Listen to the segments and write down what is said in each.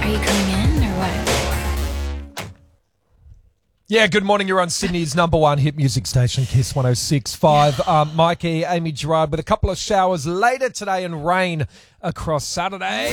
Are you coming in or what? Yeah, good morning. You're on Sydney's number one hit music station, Kiss 106.5. Mikey, Amy Gerard with a couple of showers later today and rain across Saturday.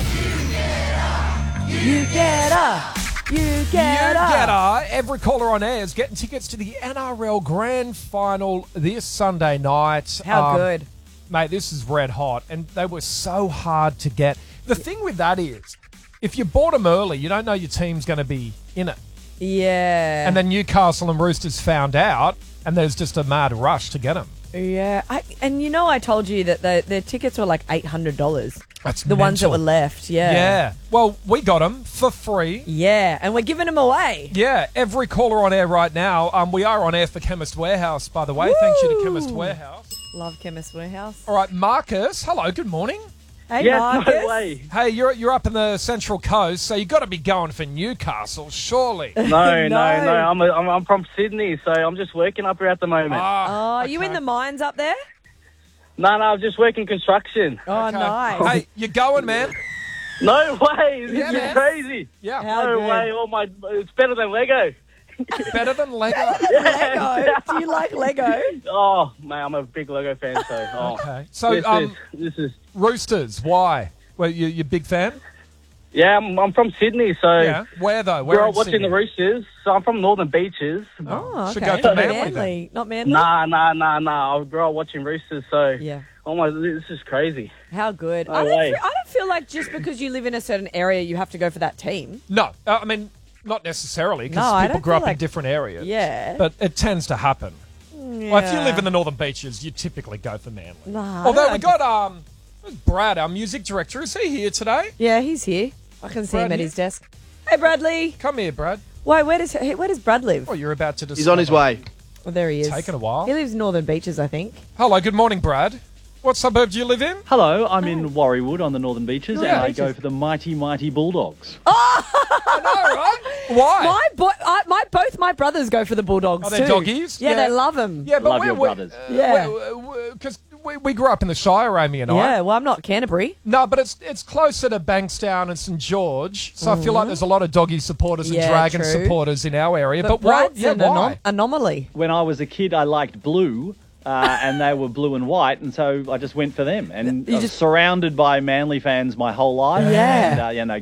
You get up. You get up. Every caller on air is getting tickets to the NRL Grand Final this Sunday night. How good. Mate, this is red hot, and they were so hard to get. The thing with that is, if you bought them early, you don't know your team's going to be in it. Yeah. And then Newcastle and Roosters found out, and there's just a mad rush to get them. Yeah. I told you that the tickets were like $800. That's the ones that were left. Yeah. Yeah. Well, we got them for free. Yeah. And we're giving them away. Yeah. Every caller on air right now. We are on air for Chemist Warehouse, by the way. Woo! Thanks you to Chemist Warehouse. Love Chemist Warehouse. All right, Marcus. Hello. Good morning. Hey, Yes, Marcus. no way. Hey, you're up in the Central Coast, so you got to be going for Newcastle, surely. No. I'm from Sydney, so I'm just working up here at the moment. Oh, Ah, you in okay. the mines up there? No, I'm just working construction. Oh, Okay. nice. Hey, you're going, man. No way. This Yeah, is man. crazy. Yeah. How No good. way. It's better than Lego. Better than Lego. Lego. Do you like Lego? Oh, man, I'm a big Lego fan, so. Oh. Okay. So, This is. Roosters, why? Well, you a big fan? Yeah, I'm from Sydney, so. Yeah. Where, though? Where Grew in up watching Sydney? the Roosters, so I'm from Northern Beaches. Oh, Should okay. go to Manly then. Not Manly? Nah. I grew up watching Roosters, so. Yeah. Oh my, this is crazy. How good. No I way. don't feel like just because you live in a certain area, you have to go for that team. No. I mean, not necessarily, No, because I people don't grow feel up in like- different areas. Yeah. But it tends to happen. Yeah. Well, if you live in the Northern Beaches, you typically go for Manly. Nah, Although I we don't got Brad, our music director. Is he here today? Yeah, he's here. I can see Brad him at here? his desk. Hey, Bradley. Come here, Brad. Why? Where does Brad live? Oh, you're about to discover. He's on his way. Oh, there he is. Taken a while. He lives in Northern Beaches, I think. Hello, good morning, Brad. What suburb do you live in? Hello, I'm in Warriewood on the Northern Beaches, Northern and I Beaches. go for the mighty, mighty Bulldogs. I know, right? Why? Both my brothers go for the Bulldogs Are they too. doggies? Yeah, Yeah. they love them. Yeah, but Love your brothers. Yeah. Because we grew up in the Shire, Amy and I. Yeah, well, I'm not Canterbury. No, but it's closer to Bankstown and St George, so I feel like there's a lot of doggy supporters and Yeah, dragon true. supporters in our area. But Brad's why? an Why? anomaly. When I was a kid, I liked blue, and they were blue and white, and so I just went for them. And You I was just- surrounded by Manly fans my whole life. Yeah. And,